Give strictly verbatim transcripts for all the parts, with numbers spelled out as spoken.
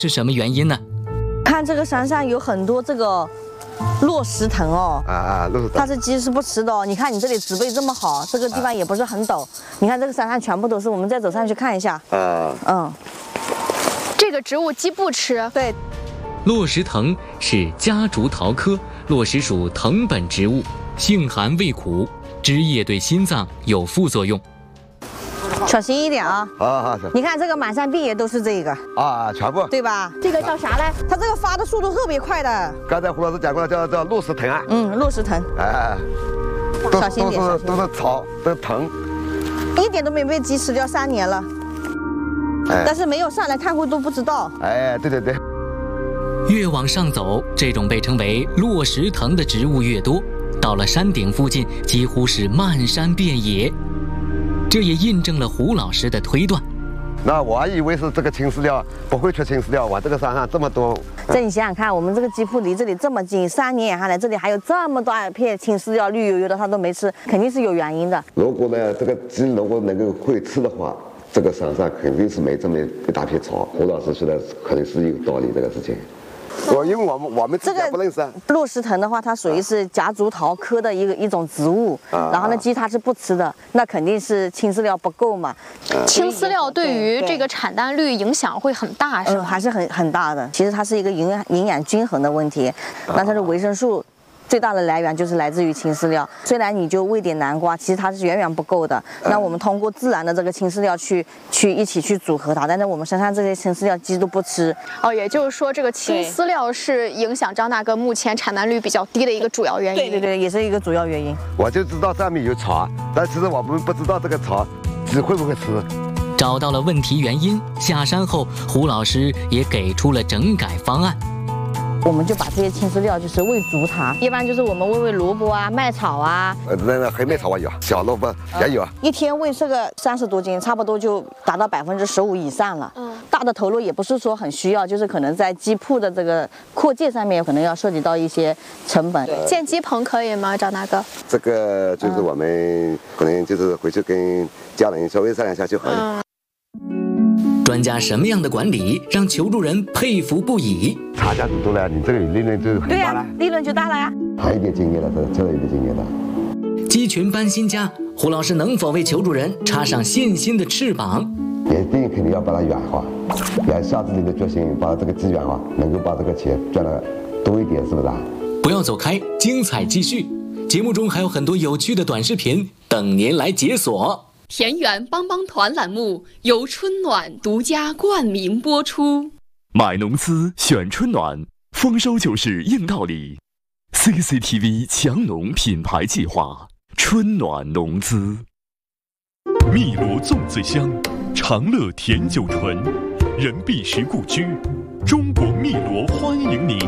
是什么原因呢？ 看这个山上有很多这个落石藤哦， 啊啊，落石藤， 它是鸡是不吃的哦。你看你这里植被这么好，这个地方也不是很陡，你看这个山上全部都是，我们再走上去看一下。 啊， 嗯， 这个植物鸡不吃。 对， 落石藤是夹竹桃科落石属藤本植物，性寒味苦，汁液对心脏有副作用。 小心一点啊！ 好好好， 你看这个满山遍野都是这个啊，全部对吧？这个叫啥嘞？它这个发的速度特别快的。 刚才胡老师讲过了，叫叫落石藤啊。 嗯，落石藤。 哎， 小心点， 都是都是草，都是藤， 一点都没被鸡吃掉，三年了。哎，但是没有上来看过都不知道。 哎，对对对。 越往上走，这种被称为落石藤的植物越多，到了山顶附近，几乎是漫山遍野。这也印证了胡老师的推断。 那我还以为是这个青饲料不会缺青饲料，往这个山上这么多。 这你想想看，我们这个鸡铺离这里这么近，三年下来，这里还有这么大一片青饲料，绿油油的，它都没吃，肯定是有原因的。 如果呢，这个鸡如果能够会吃的话，这个山上肯定是没这么一大片草。胡老师说的可能是有道理，这个事情。我因为我们我们之前不认识、啊。 这个落石藤的话，它属于是夹竹桃科的一个一种植物，啊、然后呢，鸡它是不吃的，那肯定是青饲料不够嘛。 啊、青饲料对于这个产蛋率影响会很大，是吧？ 嗯，还是很很大的。其实它是一个营养营养均衡的问题，那它的维生素。最大的来源就是来自于青饲料，虽然你就喂点南瓜，其实它是远远不够的。那我们通过自然的这个青饲料去去一起去组合它，但是我们身上这些青饲料鸡都不吃。 哦，也就是说这个青饲料是影响张大哥目前产蛋率比较低的一个主要原因。 对对对，也是一个主要原因。 我就知道上面有草，但其实我们不知道这个草鸡会不会吃。 找到了问题原因，下山后胡老师也给出了整改方案。 我们就把这些青饲料就是喂足它，一般就是我们喂喂萝卜啊、麦草啊， 呃，那那黑麦草我有，小萝卜也有。 一天喂这个三十多斤，差不多就达到百分之十五以上了。嗯，大的投入也不是说很需要，就是可能在鸡铺的这个扩建上面，可能要涉及到一些成本。 建鸡棚可以吗，张大哥？ 这个就是我们可能就是回去跟家人稍微商量一下就好了。嗯， 专家什么样的管理让求助人佩服不已？ 差价多了，你这个利润就很大了。 对呀、啊，利润就大了呀。 还有一点经验了，这这有点经验了。 鸡群搬新家，胡老师能否为求助人插上信心的翅膀？ 也一定肯定要把它远化，也下自己的决心，把这个鸡远化，能够把这个钱赚得多一点，是不是啊？ 不要走开，精彩继续。节目中还有很多有趣的短视频等您来解锁。 田园帮帮团栏目由春暖独家冠名播出。 买农资选春暖，丰收就是硬道理。C C T V 强农品牌计划，春暖农资。汨罗粽子香，长乐甜酒醇，任弼时故居，中国汨罗欢迎您。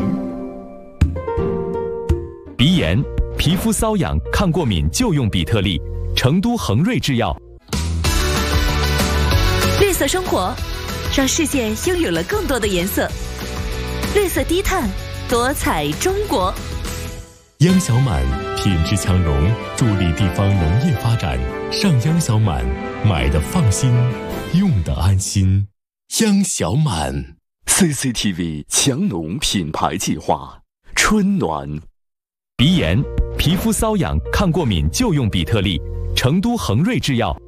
鼻炎、皮肤瘙痒、抗过敏就用比特利，成都恒瑞制药。 绿色生活，让世界拥有了更多的颜色。绿色低碳，多彩中国。 央小满品质强农，助力地方农业发展。上央小满，买的放心，用的安心。央小满 C C T V 强农品牌计划，春暖。鼻炎、皮肤瘙痒、抗过敏就用比特利，成都恒瑞制药。